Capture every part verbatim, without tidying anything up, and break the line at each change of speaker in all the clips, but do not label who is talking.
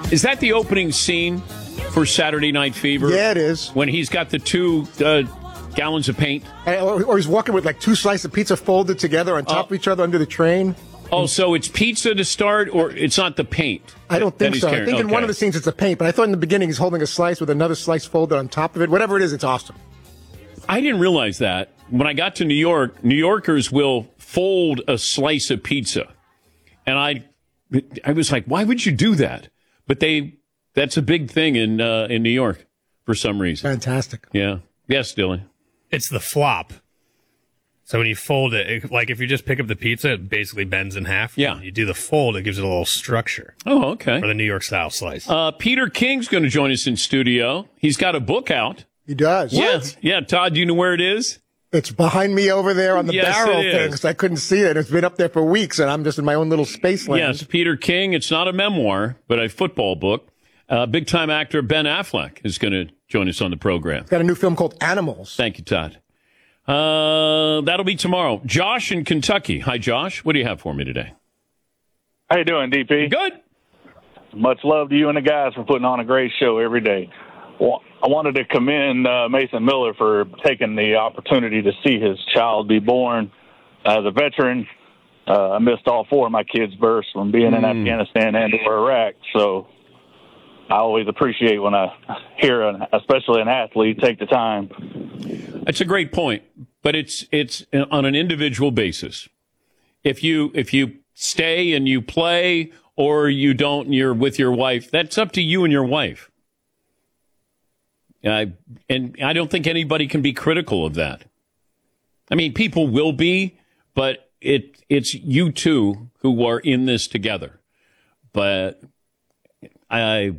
Is that the opening scene for Saturday Night Fever?
Yeah, it is.
When he's got the two uh, gallons of paint?
Or, or he's walking with like two slices of pizza folded together on top
oh.
of each other under the train.
Oh, so it's pizza to start, or it's not the paint?
I don't think so. I think in
okay.
one of the scenes it's the paint, but I thought in the beginning he's holding a slice with another slice folded on top of it. Whatever it is, it's awesome.
I didn't realize that. When I got to New York, New Yorkers will fold a slice of pizza. And I I was like, why would you do that? But they that's a big thing in uh, in New York for some reason.
Fantastic.
Yeah. Yes, Dylan.
It's the flop. So when you fold it, it, like if you just pick up the pizza, it basically bends in half.
Yeah.
When you do the fold, it gives it a little structure.
Oh, okay.
For the New York style slice.
Uh, Peter King's going to join us in studio. He's got a book out.
He does.
Yeah. Yeah. Todd, do you know where it is?
It's behind me over there on the
yes,
barrel
it
thing
is.
because I couldn't see it. It's been up there for weeks, and I'm just in my own little space land.
Yes, Peter King. It's not a memoir, but a football book. Uh, big-time actor Ben Affleck is going to join us on the program.
Got a new film called Animals.
Thank you, Todd. Uh, that'll be tomorrow. Josh in Kentucky. Hi, Josh. What do you have for me today?
How you doing, D P?
Good.
Much love to you and the guys for putting on a great show every day. Well, I wanted to commend uh, Mason Miller for taking the opportunity to see his child be born. As a veteran, uh, I missed all four of my kids' births from being in
Mm.
Afghanistan and or Iraq, so I always appreciate when I hear, an, especially an athlete, take the time.
That's a great point, but it's it's on an individual basis. If you if you stay and you play, or you don't, and you're with your wife, that's up to you and your wife. Uh, and I don't think anybody can be critical of that. I mean, people will be, but it it's you two who are in this together. But I,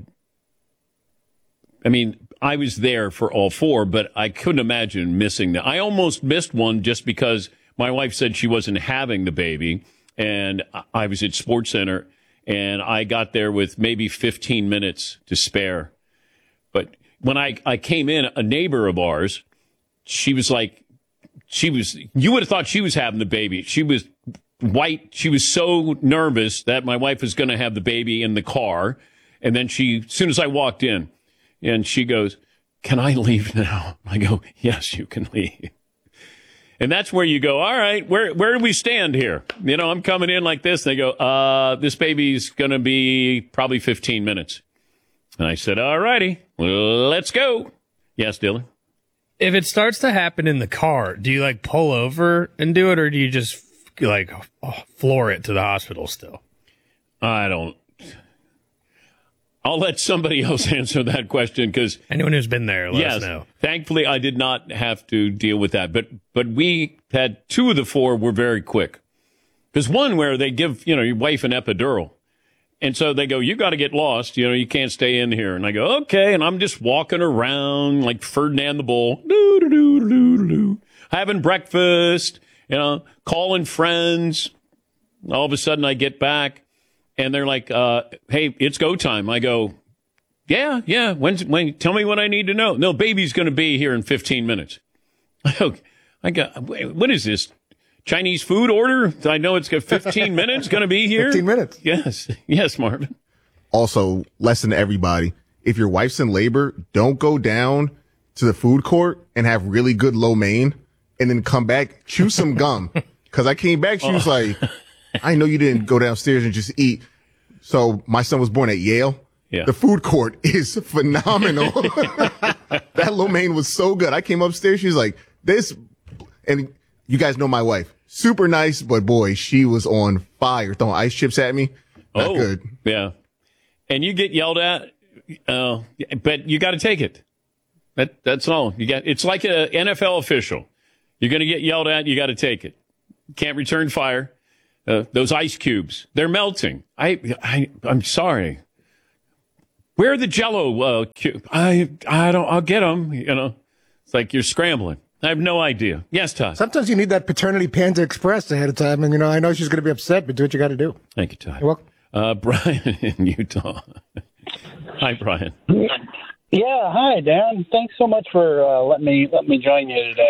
I mean, I was there for all four, but I couldn't imagine missing that. I almost missed one just because my wife said she wasn't having the baby, and I was at SportsCenter, and I got there with maybe fifteen minutes to spare. But when I, I came in, a neighbor of ours, she was like, she was, you would have thought she was having the baby. She was white. She was so nervous that my wife was going to have the baby in the car. And then she, as soon as I walked in, and she goes, "Can I leave now?" I go, "Yes, you can leave." And that's where you go, all right, where where do we stand here? You know, I'm coming in like this. They go, uh, this baby's going to be probably fifteen minutes. And I said, all righty, well, let's go. Yes, Dylan?
If it starts to happen in the car, do you like pull over and do it, or do you just like oh, floor it to the hospital still?
I don't. I'll let somebody else answer that question because
anyone who's been there, let
yes,
us know.
Thankfully, I did not have to deal with that, but but we had two of the four were very quick. There's one where they give you know your wife an epidural, and so they go, "You got to get lost. You know, you can't stay in here." And I go, "Okay," and I'm just walking around like Ferdinand the Bull, doo doo doo doo doo, having breakfast, you know, calling friends. All of a sudden, I get back. And they're like, uh, "Hey, it's go time." I go, "Yeah, yeah. When's, when? Tell me what I need to know." "No, baby's going to be here in fifteen minutes." I go, I got. Wait, what is this? Chinese food order? I know it's got fifteen minutes. Going to be here.
Fifteen minutes.
Yes, yes, Marvin.
Also, lesson to everybody: if your wife's in labor, don't go down to the food court and have really good lo mein, and then come back, chew some gum. Because I came back, she was like, "I know you didn't go downstairs and just eat." So my son was born at Yale.
Yeah.
The food court is phenomenal. That lo mein was so good. I came upstairs. She was like, this, and you guys know my wife, super nice, but boy, she was on fire, throwing ice chips at me. Not
oh,
good.
Yeah. And you get yelled at, uh, but you got to take it. That That's all. You got. It's like an N F L official. You're going to get yelled at. You got to take it. Can't return fire. Uh, those ice cubes, they're melting. I, I, I'm sorry. Where are the Jell-O uh, cube? I, I don't. I'll get them. You know, it's like you're scrambling. I have no idea. Yes, Todd.
Sometimes you need that paternity Panda Express ahead of time, and you know, I know she's going to be upset, but do what you got to do.
Thank you, Todd.
You're welcome.
Uh, Brian in Utah. Hi, Brian.
Yeah, hi, Dan. Thanks so much for uh, letting me let me join you today.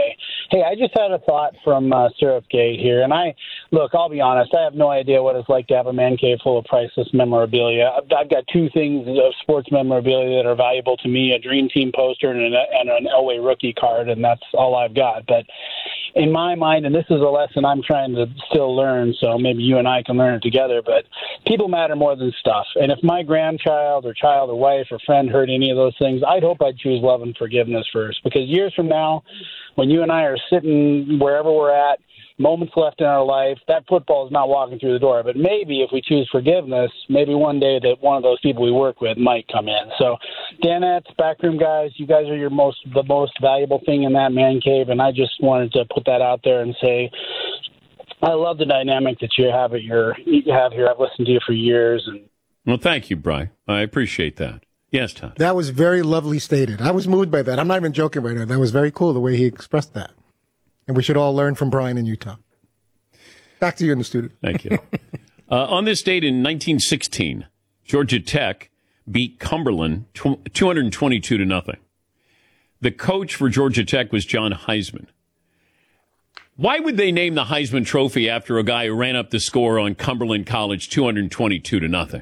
Hey, I just had a thought from uh, Syrupgate here, and I look. I'll be honest. I have no idea what it's like to have a man cave full of priceless memorabilia. I've, I've got two things of sports memorabilia that are valuable to me: a Dream Team poster and an, and an Elway rookie card, and that's all I've got. But in my mind, and this is a lesson I'm trying to still learn, so maybe you and I can learn it together, but people matter more than stuff. And if my grandchild or child or wife or friend heard any of those things, I'd hope I'd choose love and forgiveness first, because years from now, when you and I are sitting wherever we're at, moments left in our life, that football is not walking through the door. But maybe if we choose forgiveness, maybe one day that one of those people we work with might come in. So, Danettes, backroom guys, you guys are your most the most valuable thing in that man cave, and I just wanted to put that out there and say I love the dynamic that you have at your you have here. I've listened to you for years. And
well, thank you, Bri. I appreciate that. Yes, Todd.
That was very lovely stated. I was moved by that. I'm not even joking right now. That was very cool the way he expressed that. And we should all learn from Brian in Utah. Back to you in the studio.
Thank you. uh, on this date in nineteen sixteen, Georgia Tech beat Cumberland two hundred twenty-two to nothing. The coach for Georgia Tech was John Heisman. Why would they name the Heisman Trophy after a guy who ran up the score on Cumberland College two hundred twenty-two to nothing?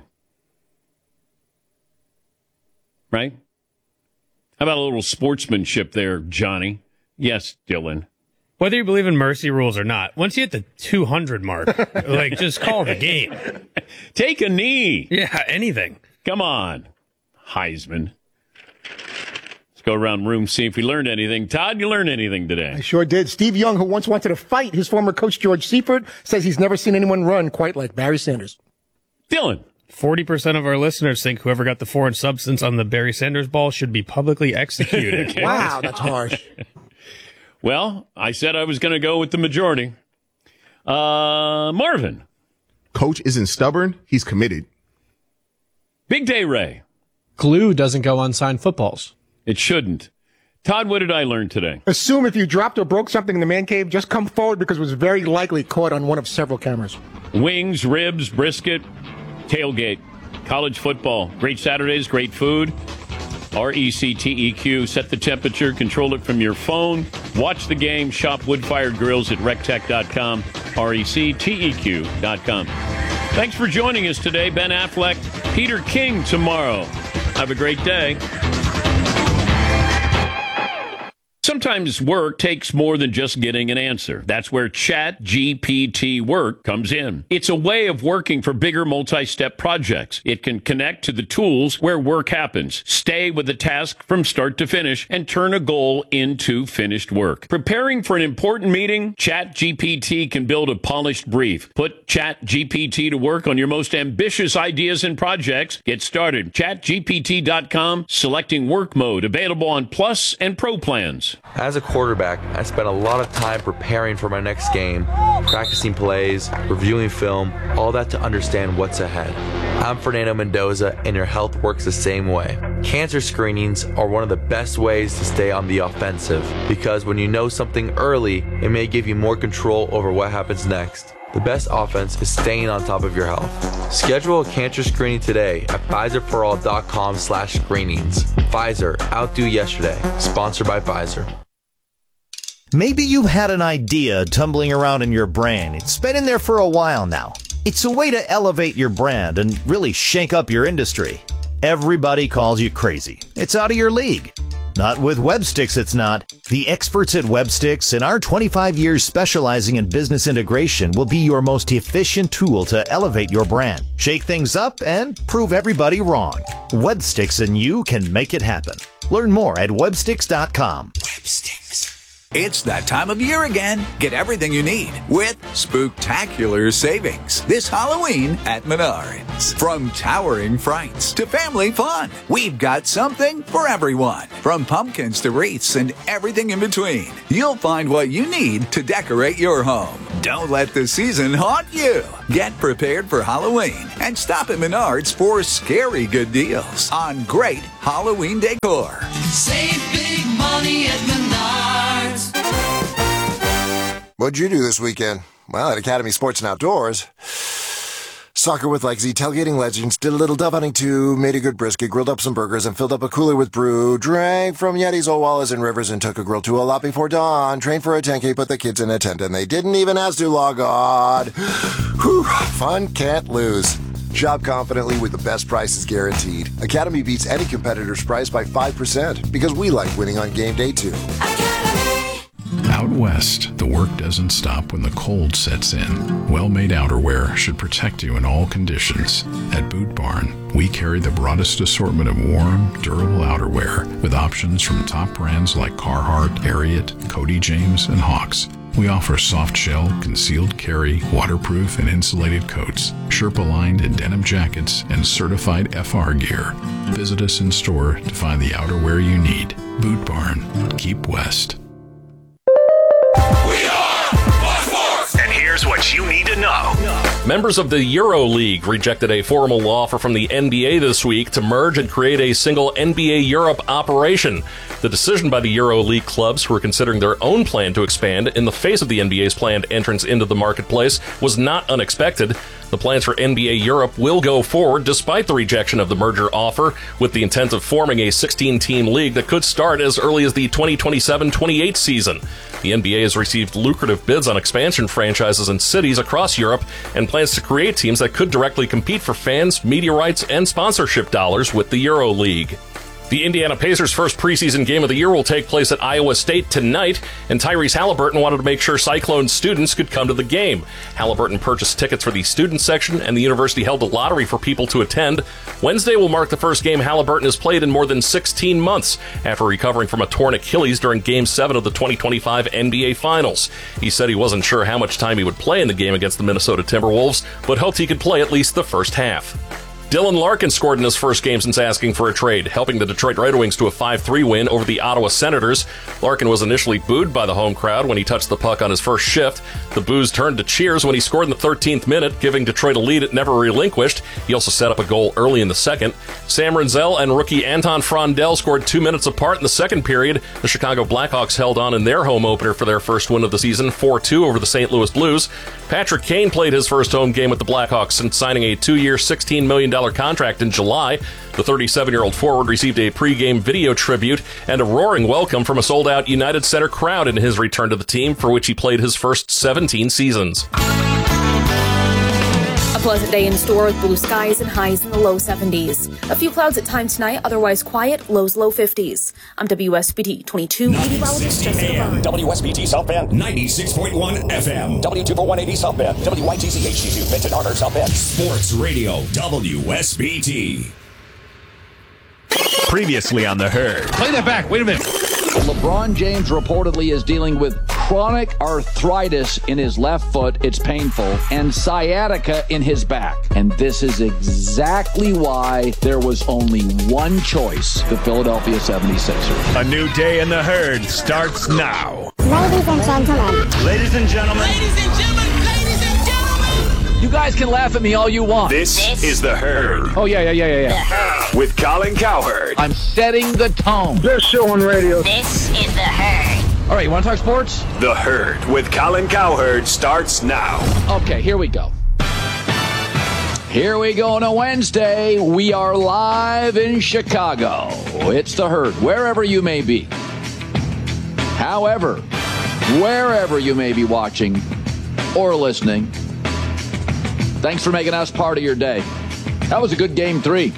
Right? How about a little sportsmanship there, Johnny? Yes, Dylan.
Whether you believe in mercy rules or not, once you hit the two hundred mark, like, just call the game.
Take a knee.
Yeah, anything.
Come on, Heisman. Let's go around the room, see if we learned anything. Todd, you learned anything today?
I sure did. Steve Young, who once wanted to fight his former coach George Seifert, says he's never seen anyone run quite like Barry Sanders.
Dylan.
forty percent of our listeners think whoever got the foreign substance on the Barry Sanders ball should be publicly executed.
Okay.
Wow, that's harsh.
Well, I said I was going to go with the majority. Uh, Marvin.
Coach isn't stubborn. He's committed.
Big Day Ray.
Glue doesn't go on signed footballs.
It shouldn't. Todd, what did I learn today?
Assume if you dropped or broke something in the man cave, just come forward because it was very likely caught on one of several cameras.
Wings, ribs, brisket, tailgate, college football. Great Saturdays, great food. R E C T E Q. Set the temperature, control it from your phone. Watch the game. Shop wood-fired grills at rec tech dot com. R E C T E Q dot com. Thanks for joining us today. Ben Affleck, Peter King tomorrow. Have a great day. Sometimes work takes more than just getting an answer. That's where Chat G P T Work comes in. It's a way of working for bigger multi-step projects. It can connect to the tools where work happens, stay with the task from start to finish, and turn a goal into finished work. Preparing for an important meeting? Chat G P T can build a polished brief. Put Chat G P T to work on your most ambitious ideas and projects. Get started. chat G P T dot com, selecting work mode, available on Plus and Pro plans.
As a quarterback, I spent a lot of time preparing for my next game, practicing plays, reviewing film, all that to understand what's ahead. I'm Fernando Mendoza, and your health works the same way. Cancer screenings are one of the best ways to stay on the offensive, because when you know something early, it may give you more control over what happens next. The best offense is staying on top of your health. Schedule a cancer screening today at Pfizer for all dot com slash screenings. Pfizer, outdo yesterday. Sponsored by Pfizer.
Maybe you've had an idea tumbling around in your brain. It's been in there for a while now. It's a way to elevate your brand and really shake up your industry. Everybody calls you crazy. It's out of your league. Not with WebSticks, it's not. The experts at WebSticks and our twenty-five years specializing in business integration will be your most efficient tool to elevate your brand, shake things up, and prove everybody wrong. WebSticks and you can make it happen. Learn more at websticks dot com.
WebSticks. It's that time of year again. Get everything you need with spooktacular savings this Halloween at Menards. From towering frights to family fun, we've got something for everyone. From pumpkins to wreaths and everything in between, you'll find what you need to decorate your home. Don't let the season haunt you. Get prepared for Halloween and stop at Menards for scary good deals on great Halloween decor.
Save big money at Menards.
What'd you do this weekend? Well, at Academy Sports and Outdoors, Soccer with Legsy, tailgating legends, did a little dove hunting too, made a good brisket, grilled up some burgers, and filled up a cooler with brew, drank from Yetis, old Wallas, and Rivers, and took a grill to a lot before dawn, trained for a ten K, put the kids in a tent, and they didn't even ask to log on. Whew, fun can't lose. Shop confidently with the best prices guaranteed. Academy beats any competitor's price by five percent because we like winning on game day too.
Out west, the work doesn't stop when the cold sets in. Well-made outerwear should protect you in all conditions. At Boot Barn, we carry the broadest assortment of warm, durable outerwear with options from top brands like Carhartt, Ariat, Cody James, and Hawks. We offer soft shell, concealed carry, waterproof and insulated coats, Sherpa-lined and denim jackets, and certified F R gear. Visit us in store to find the outerwear you need. Boot Barn. Keep west.
And here's what you need to know. Members of the EuroLeague rejected a formal offer from the N B A this week to merge and create a single N B A Europe operation. The decision by the EuroLeague clubs, who are considering their own plan to expand in the face of the N B A's planned entrance into the marketplace, was not unexpected. The plans for N B A Europe will go forward despite the rejection of the merger offer, with the intent of forming a sixteen-team league that could start as early as the twenty twenty-seven twenty-eight season. The N B A has received lucrative bids on expansion franchises in cities across Europe and plans to create teams that could directly compete for fans, media rights, and sponsorship dollars with the EuroLeague. The Indiana Pacers' first preseason game of the year will take place at Iowa State tonight, and Tyrese Halliburton wanted to make sure Cyclone students could come to the game. Halliburton purchased tickets for the student section, and the university held a lottery for people to attend. Wednesday will mark the first game Halliburton has played in more than sixteen months, after recovering from a torn Achilles during Game seven of the twenty twenty-five N B A Finals. He said he wasn't sure how much time he would play in the game against the Minnesota Timberwolves, but hoped he could play at least the first half. Dylan Larkin scored in his first game since asking for a trade, helping the Detroit Red Wings to a five three win over the Ottawa Senators. Larkin was initially booed by the home crowd when he touched the puck on his first shift. The boos turned to cheers when he scored in the thirteenth minute, giving Detroit a lead it never relinquished. He also set up a goal early in the second. Sam Renzel and rookie Anton Frondel scored two minutes apart in the second period. The Chicago Blackhawks held on in their home opener for their first win of the season, four two over the Saint Louis Blues. Patrick Kane played his first home game with the Blackhawks since signing a two-year, sixteen million dollars contract in July. The thirty-seven-year-old forward received a pregame video tribute and a roaring welcome from a sold-out United Center crowd in his return to the team, for which he played his first seventeen seasons.
A pleasant day in store with blue skies and highs in the low seventies. A few clouds at times tonight, otherwise quiet, lows low fifties. I'm W S B T twenty-two meteorologist Jessica Byrne.
W S B T South Bend, ninety-six point one F M. W two four one eighty South Bend, W Y T C H D two Benton Harbor, South Bend. Sports Radio, W S B T.
Previously on The Herd.
Play that back. Wait a minute. LeBron James reportedly is dealing with chronic arthritis in his left foot. It's painful. And sciatica in his back. And this is exactly why there was only one choice, the Philadelphia seventy-sixers.
A new day in The Herd starts now.
Ladies and gentlemen.
Ladies and gentlemen.
Ladies and gentlemen. Ladies and gentlemen.
You guys can laugh at me all you want.
This, this is The Herd.
Oh, yeah, yeah, yeah, yeah, yeah.
With Colin Cowherd.
I'm setting the tone.
This show on radio.
This is The Herd.
All right, you want to talk sports?
The Herd with Colin Cowherd starts now.
Okay, here we go. Here we go on a Wednesday. We are live in Chicago. It's The Herd, wherever you may be. However, wherever you may be watching or listening, thanks for making us part of your day. That was a good game three.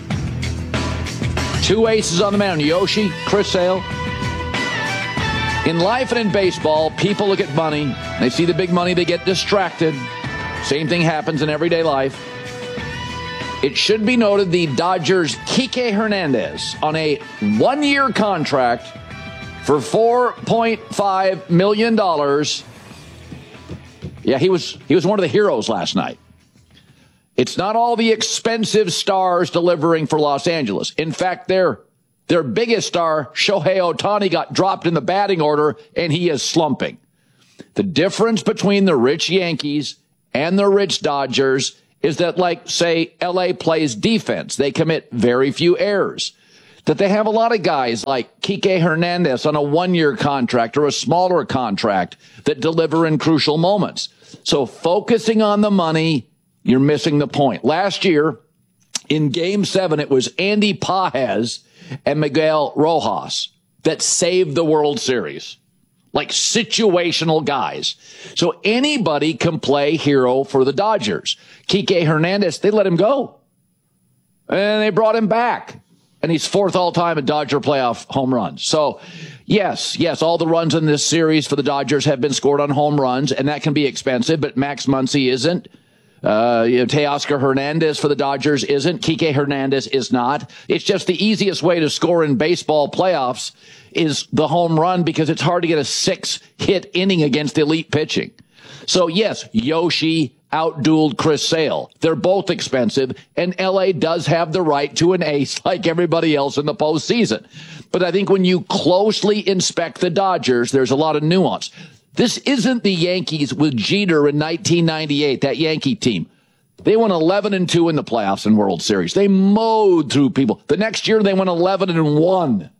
Two aces on the mound, Yoshi, Chris Sale. In life and in baseball, people look at money. They see the big money, they get distracted. Same thing happens in everyday life. It should be noted the Dodgers' Kike Hernandez on a one-year contract for four point five million dollars. Yeah, he was he was one of the heroes last night. It's not all the expensive stars delivering for Los Angeles. In fact, their, their biggest star, Shohei Ohtani, got dropped in the batting order, and he is slumping. The difference between the rich Yankees and the rich Dodgers is that, like, say, L A plays defense. They commit very few errors. That they have a lot of guys like Kike Hernandez on a one-year contract or a smaller contract that deliver in crucial moments. So focusing on the money, You're missing the point. Last year, in game seven, it was Andy Pages and Miguel Rojas that saved the World Series. Like situational guys. So anybody can play hero for the Dodgers. Kike Hernandez, they let him go. And they brought him back. And he's fourth all-time in Dodger playoff home runs. So, yes, yes, all the runs in this series for the Dodgers have been scored on home runs, and that can be expensive, but Max Muncy isn't. Uh, you know, Teoscar Hernandez for the Dodgers isn't. Kike Hernandez is not. It's just the easiest way to score in baseball playoffs is the home run because it's hard to get a six-hit inning against elite pitching. So, yes, Yoshi outdueled Chris Sale. They're both expensive, and L A does have the right to an ace like everybody else in the postseason. But I think when you closely inspect the Dodgers, there's a lot of nuance. This isn't the Yankees with Jeter in nineteen ninety-eight, that Yankee team. They went eleven and two in the playoffs and World Series. They mowed through people. The next year, they went eleven and one.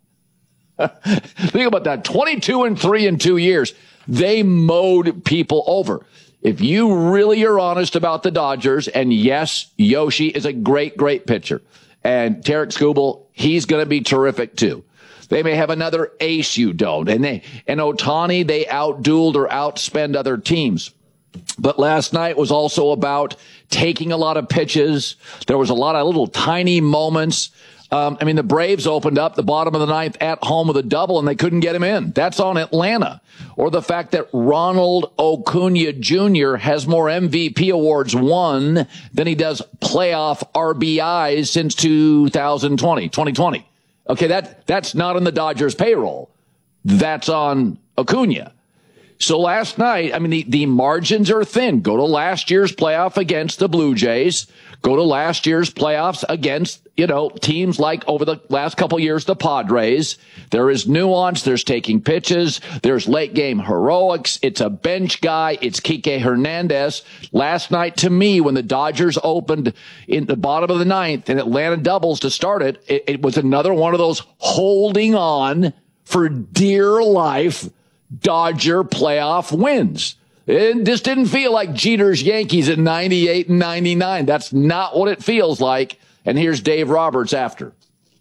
Think about that. twenty-two and three in two years. They mowed people over. If you really are honest about the Dodgers, and yes, Yoshi is a great, great pitcher. And Tarek Skubal, he's going to be terrific too. They may have another ace you don't. And they, and Ohtani, they outdueled or outspend other teams. But last night was also about taking a lot of pitches. There was a lot of little tiny moments. Um, I mean, the Braves opened up the bottom of the ninth at home with a double, and they couldn't get him in. That's on Atlanta. Or the fact that Ronald Acuna Junior has more M V P awards won than he does playoff R B Is since two thousand twenty, twenty twenty. Okay, that that's not on the Dodgers payroll. That's on Acuna. So last night, I mean, the, the margins are thin. Go to last year's playoff against the Blue Jays. Go to last year's playoffs against, you know, teams like over the last couple of years, the Padres. There is nuance. There's taking pitches. There's late game heroics. It's a bench guy. It's Kike Hernandez. Last night, to me, when the Dodgers opened in the bottom of the ninth and Atlanta doubles to start it, it, it was another one of those holding on for dear life Dodger playoff wins. It just didn't feel like Jeter's Yankees in ninety-eight and ninety-nine. That's not what it feels like. And here's Dave Roberts after.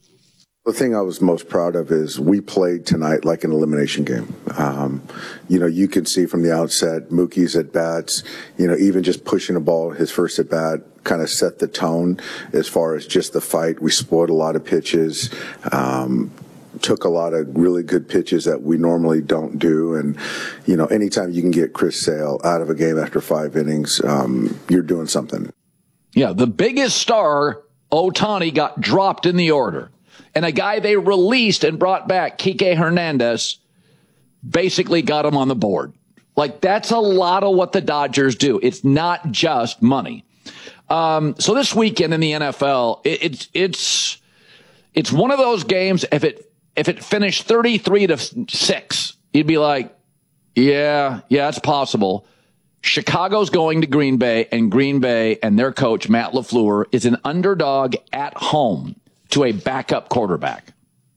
The thing I was most proud of is we played tonight like an elimination game. Um, you know, you can see from the outset, Mookie's at bats, you know, even just pushing a ball, his first at bat kind of set the tone as far as just the fight. We spoiled a lot of pitches. Um, took a lot of really good pitches that we normally don't do. And, you know, anytime you can get Chris Sale out of a game after five innings, um, you're doing something.
Yeah, the biggest star, Ohtani, got dropped in the order. And a guy they released and brought back, Kike Hernandez, basically got him on the board. Like, that's a lot of what the Dodgers do. It's not just money. Um, so this weekend in the N F L, it, it's it's it's one of those games, if it If it finished thirty-three to six, you'd be like, yeah, yeah, it's possible. Chicago's going to Green Bay, and Green Bay and their coach, Matt LaFleur, is an underdog at home to a backup quarterback.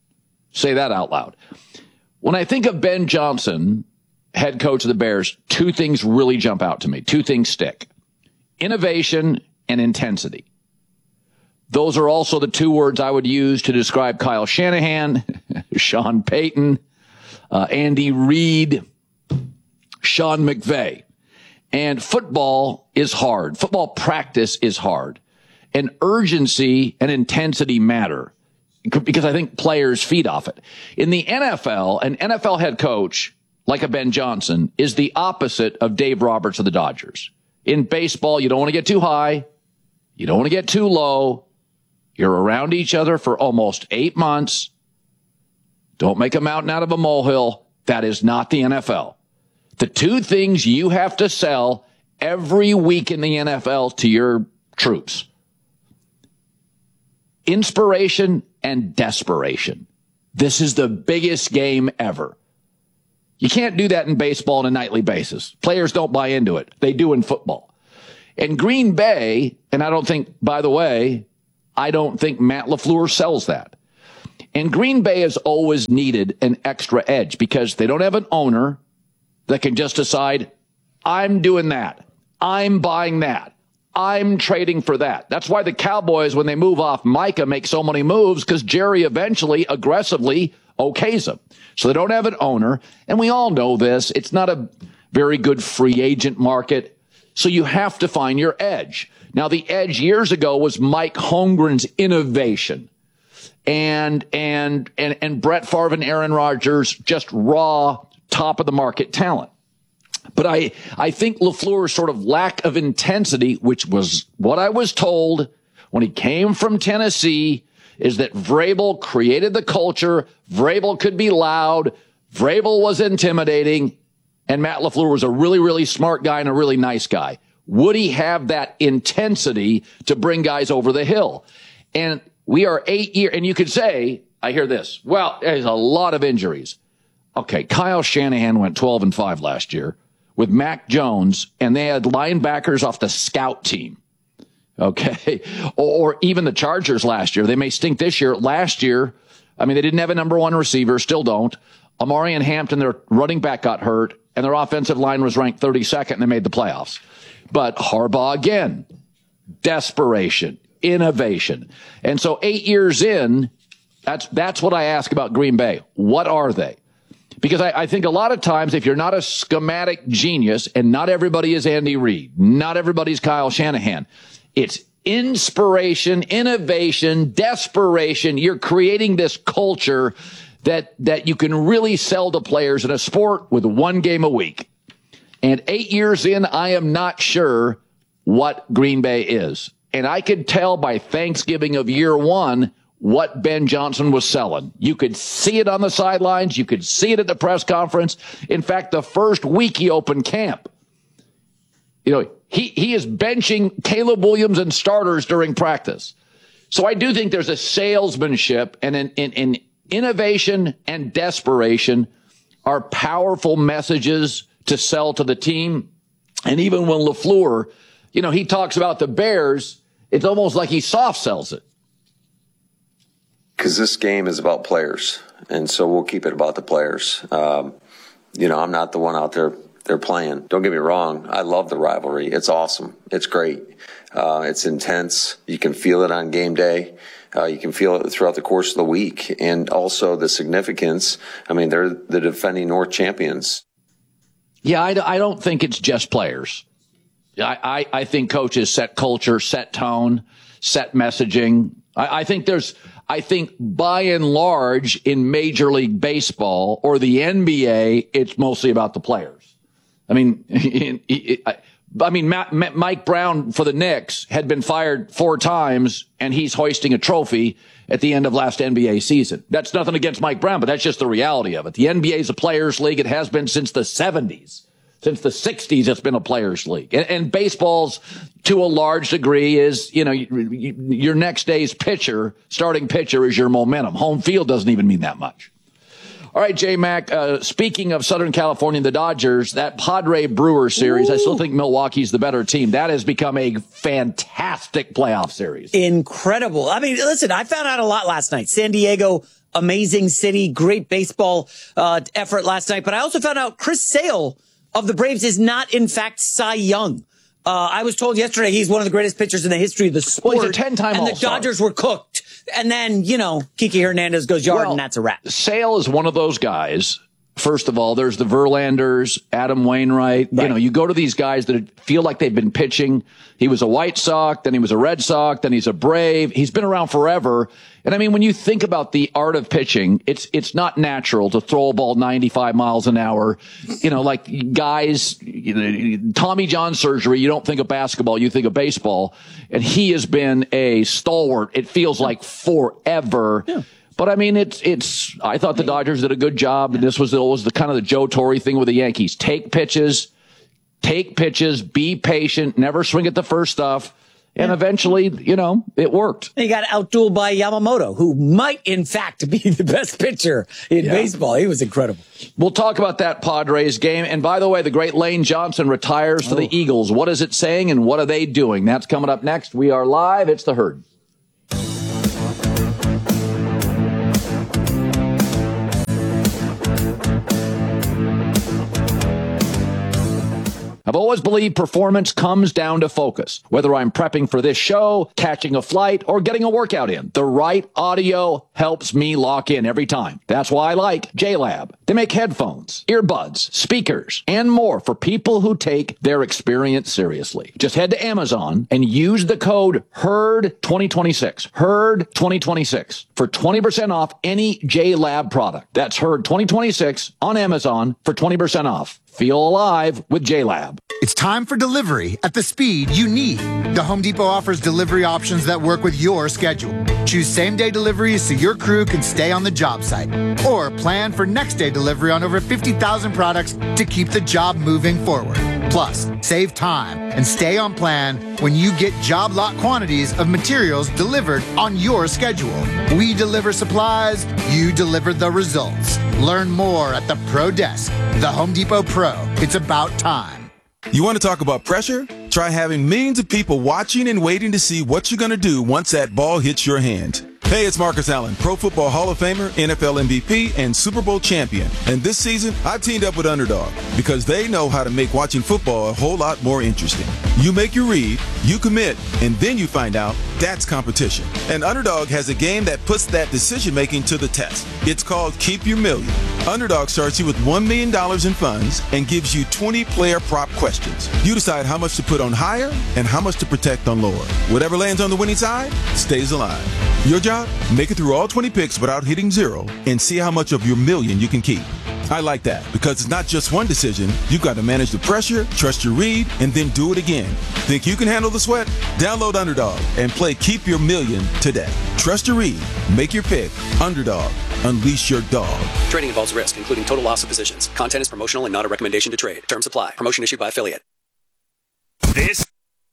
Say that out loud. When I think of Ben Johnson, head coach of the Bears, two things really jump out to me. Two things stick. Innovation and intensity. Those are also the two words I would use to describe Kyle Shanahan, Sean Payton, uh, Andy Reid, Sean McVay. And football is hard. Football practice is hard. And urgency and intensity matter because I think players feed off it. In the N F L, an N F L head coach like a Ben Johnson is the opposite of Dave Roberts of the Dodgers. In baseball, you don't want to get too high. You don't want to get too low. You're around each other for almost eight months. Don't make a mountain out of a molehill. That is not the N F L. The two things you have to sell every week in the N F L to your troops: inspiration and desperation. This is the biggest game ever. You can't do that in baseball on a nightly basis. Players don't buy into it. They do in football. And Green Bay, and I don't think, by the way, I don't think Matt LaFleur sells that. And Green Bay has always needed an extra edge because they don't have an owner that can just decide, I'm doing that. I'm buying that. I'm trading for that. That's why the Cowboys, when they move off Micah, make so many moves, because Jerry eventually aggressively okays them. So they don't have an owner. And we all know this. It's not a very good free agent market. So you have to find your edge. Now, the edge years ago was Mike Holmgren's innovation. And, and, and, and Brett Favre and Aaron Rodgers, just raw, top of the market talent. But I, I think LaFleur's sort of lack of intensity, which was what I was told when he came from Tennessee, is that Vrabel created the culture. Vrabel could be loud. Vrabel was intimidating. And Matt LaFleur was a really, really smart guy and a really nice guy. Would he have that intensity to bring guys over the hill? And we are eight years, and you could say, I hear this, well, there's a lot of injuries. Okay, Kyle Shanahan went twelve and five last year with Mac Jones, and they had linebackers off the scout team. Okay. Or, or even the Chargers last year. They may stink this year. Last year, I mean, they didn't have a number one receiver, still don't. Amari and Hampton, their running back, got hurt, and their offensive line was ranked thirty-second, and they made the playoffs. But Harbaugh again, desperation, innovation. And so eight years in, that's, that's what I ask about Green Bay. What are they? Because I, I think a lot of times, if you're not a schematic genius, and not everybody is Andy Reid, not everybody's Kyle Shanahan, it's inspiration, innovation, desperation. You're creating this culture that, that you can really sell to players in a sport with one game a week. And eight years in, I am not sure what Green Bay is. And I could tell by Thanksgiving of year one what Ben Johnson was selling. You could see it on the sidelines. You could see it at the press conference. In fact, the first week he opened camp, you know, he, he is benching Caleb Williams and starters during practice. So I do think there's a salesmanship and an, an, an innovation and desperation are powerful messages to sell to the team. And even when LaFleur, you know, he talks about the Bears, it's almost like he soft sells it.
Because this game is about players, and so we'll keep it about the players. Um, you know, I'm not the one out there they're playing. Don't get me wrong. I love the rivalry. It's awesome. It's great. Uh, it's intense. You can feel it on game day. Uh, you can feel it throughout the course of the week. And also the significance. I mean, they're the defending North champions.
Yeah, I, I don't think it's just players. I, I, I think coaches set culture, set tone, set messaging. I, I think there's... I think by and large in Major League Baseball or the N B A, it's mostly about the players. I mean, I mean, Mike Brown for the Knicks had been fired four times, and he's hoisting a trophy at the end of last N B A season. That's nothing against Mike Brown, but that's just the reality of it. The N B A is a players' league. It has been since the seventies. Since the sixties, it's been a players' league. And, and baseball's, to a large degree, is, you know, your next day's pitcher, starting pitcher, is your momentum. Home field doesn't even mean that much. All right, J-Mac, uh, speaking of Southern California and the Dodgers, that Padre-Brewer series, Ooh. I still think Milwaukee's the better team. That has become a fantastic playoff series.
Incredible. I mean, listen, I found out a lot last night. San Diego, amazing city, great baseball uh, effort last night. But I also found out Chris Sale of the Braves is not, in fact, Cy Young. Uh, I was told yesterday he's one of the greatest pitchers in the history of the sport.
Well, he's a ten-time
And the
All-Star.
Dodgers were cooked. And then, you know, Kiki Hernandez goes yard,
well,
and that's a wrap.
Sale is one of those guys. First of all, there's the Verlanders, Adam Wainwright. Right. You know, you go to these guys that feel like they've been pitching. He was a White Sox, then he was a Red Sox, then he's a Brave. He's been around forever. And I mean, when you think about the art of pitching, it's it's not natural to throw a ball ninety-five miles an hour. You know, like guys, you know, Tommy John surgery, you don't think of basketball, you think of baseball. And he has been a stalwart, it feels like forever. Yeah. But I mean, it's, it's, I thought the Dodgers did a good job. And this was always the kind of the Joe Torre thing with the Yankees. Take pitches, take pitches, be patient, never swing at the first stuff. And yeah. eventually, you know, it worked.
He got outdueled by Yamamoto, who might, in fact, be the best pitcher in yeah. baseball. He was incredible.
We'll talk about that Padres game. And by the way, the great Lane Johnson retires for oh. the Eagles. What is it saying and what are they doing? That's coming up next. We are live. It's The Herd. How I've always believed performance comes down to focus. Whether I'm prepping for this show, catching a flight, or getting a workout in, the right audio helps me lock in every time. That's why I like J-Lab. They make headphones, earbuds, speakers, and more for people who take their experience seriously. Just head to Amazon and use the code HERD twenty twenty-six. HERD twenty twenty-six for twenty percent off any J-Lab product. That's HERD twenty twenty-six on Amazon for twenty percent off. Feel alive with J-Lab.
It's time for delivery at the speed you need. The Home Depot offers delivery options that work with your schedule. Choose same-day deliveries so your crew can stay on the job site. Or plan for next-day delivery on over fifty thousand products to keep the job moving forward. Plus, save time and stay on plan when you get job lot quantities of materials delivered on your schedule. We deliver supplies, you deliver the results. Learn more at the Pro Desk. The Home Depot Pro. It's about time.
You want to talk about pressure? Try having millions of people watching and waiting to see what you're going to do once that ball hits your hand. Hey, it's Marcus Allen, Pro Football Hall of Famer, N F L M V P, and Super Bowl champion. And this season, I've teamed up with Underdog because they know how to make watching football a whole lot more interesting. You make your read, you commit, and then you find out that's competition. And Underdog has a game that puts that decision-making to the test. It's called Keep Your Million. Underdog starts you with one million dollars in funds and gives you twenty player prop questions. You decide how much to put on higher and how much to protect on lower. Whatever lands on the winning side stays alive. Your job? Make it through all twenty picks without hitting zero and see how much of your million you can keep. I like that because it's not just one decision. You've got to manage the pressure, trust your read, and then do it again. Think you can handle the sweat? Download Underdog and play Keep Your Million today. Trust your read. Make your pick. Underdog. Unleash your dog.
Trading involves risk, including total loss of positions. Content is promotional and not a recommendation to trade. Terms apply. Promotion issued by affiliate.
This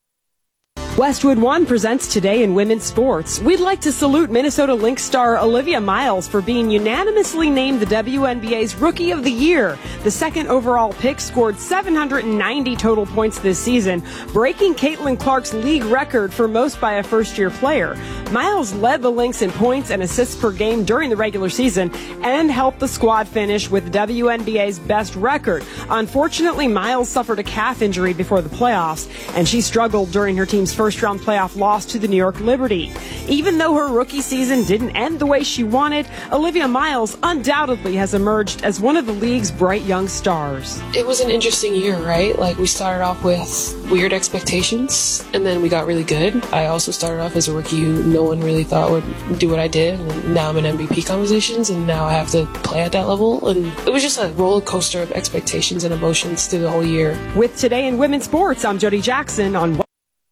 Westwood One presents Today in Women's Sports. We'd like to salute Minnesota Lynx star Olivia Miles for being unanimously named the W N B A's Rookie of the Year. The second overall pick scored seven hundred ninety total points this season, breaking Caitlin Clark's league record for most by a first-year player. Miles led the Lynx in points and assists per game during the regular season and helped the squad finish with the W N B A's best record. Unfortunately, Miles suffered a calf injury before the playoffs, and she struggled during her team's first first-round playoff loss to the New York Liberty. Even though her rookie season didn't end the way she wanted, Olivia Miles undoubtedly has emerged as one of the league's bright young stars.
It was an interesting year, right? Like, we started off with weird expectations, and then we got really good. I also started off as a rookie who no one really thought would do what I did, and now I'm in M V P conversations, and now I have to play at that level, and it was just a roller coaster of expectations and emotions through the whole year.
With Today in Women's Sports, I'm Jody Jackson on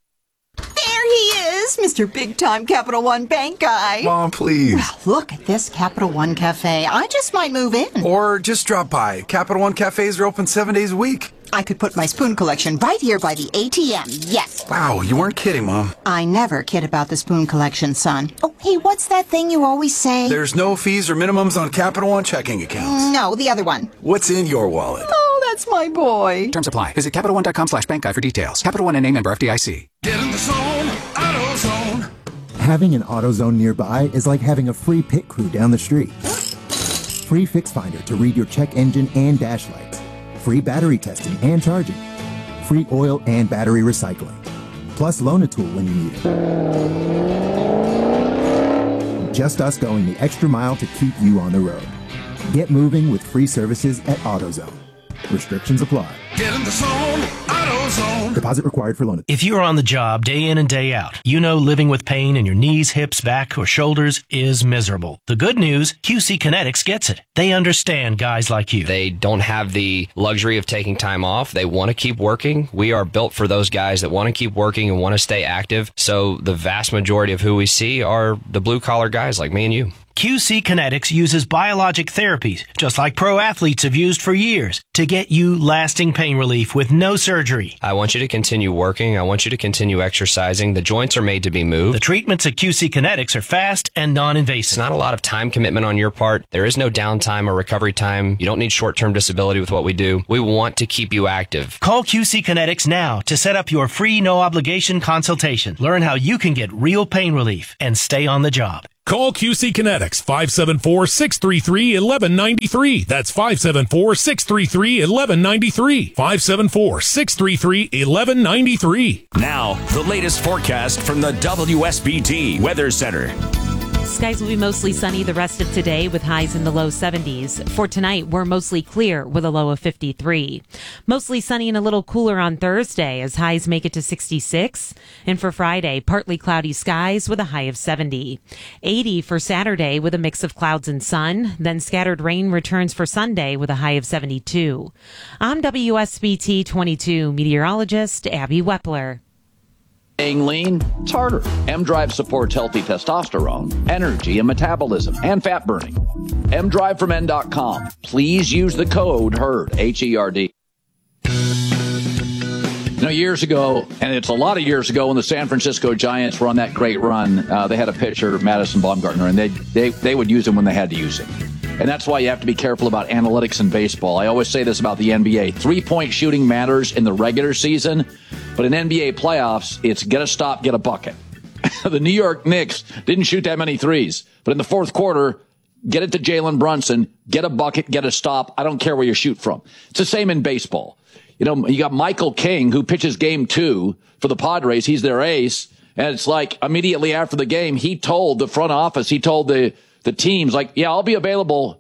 Mister Big Time Capital One Bank guy.
Mom, please.
Well, look at this Capital One Cafe. I just might move in.
Or just drop by. Capital One cafes are open seven days a week.
I could put my spoon collection right here by the A T M. Yes.
Wow, you weren't kidding, Mom.
I never kid about the spoon collection, son. Oh, hey, what's that thing you always say?
There's no fees or minimums on Capital One checking accounts.
No, the other one.
What's in your wallet?
Oh, that's my boy.
Terms apply. Visit Capital One dot com slash bank guide for details. Capital One and name member F D I C.
Get in the zone, AutoZone.
Having an AutoZone nearby is like having a free pit crew down the street. Free Fix Finder to read your check engine and dash lights. Free battery testing and charging. Free oil and battery recycling. Plus loan a tool when you need it. Just us going the extra mile to keep you on the road. Get moving with free services at AutoZone. Restrictions apply.
Get in the zone, AutoZone.
Deposit required for loan.
If you're on the job day in and day out, you know living with pain in your knees, hips, back, or shoulders is miserable. The good news, Q C Kinetics gets it. They understand guys like you.
They don't have the luxury of taking time off. They want to keep working. We are built for those guys that want to keep working and want to stay active. So the vast majority of who we see are the blue-collar guys like me and you.
Q C Kinetics uses biologic therapies, just like pro athletes have used for years, to get you lasting pain relief with no surgery.
I want you to continue working. I want you to continue exercising. The joints are made to be moved.
The treatments at Q C Kinetics are fast and non-invasive.
It's not a lot of time commitment on your part. There is no downtime or recovery time. You don't need short-term disability with what we do. We want to keep you active.
Call Q C Kinetics now to set up your free no-obligation consultation. Learn how you can get real pain relief and stay on the job.
Call Q C Kinetics, five seven four, six three three, one one nine three. That's five seven four, six three three, one one nine three. five seven four, six three three, one one nine three.
Now, the latest forecast from the W S B T Weather Center.
Skies will be mostly sunny the rest of today with highs in the low seventies. For tonight, we're mostly clear with a low of fifty-three. Mostly sunny and a little cooler on Thursday as highs make it to sixty-six. And for Friday, partly cloudy skies with a high of seventy. eighty for Saturday with a mix of clouds and sun. Then scattered rain returns for Sunday with a high of seventy-two. I'm W S B T twenty-two meteorologist Abby Wepler.
Staying lean, it's harder. M-Drive supports healthy testosterone, energy, and metabolism, and fat burning. M drive for men dot com. Please use the code HERD, H E R D. You know, years ago, and it's a lot of years ago, when the San Francisco Giants were on that great run, uh, they had a pitcher, Madison Bumgarner, and they, they, they would use him when they had to use him. And that's why you have to be careful about analytics in baseball. I always say this about the N B A. Three-point shooting matters in the regular season, but in N B A playoffs, it's get a stop, get a bucket. The New York Knicks didn't shoot that many threes, but in the fourth quarter, get it to Jalen Brunson, get a bucket, get a stop. I don't care where you shoot from. It's the same in baseball. You know, you got Michael King, who pitches game two for the Padres. He's their ace. And it's like immediately after the game, he told the front office, he told the The team's like, yeah, I'll be available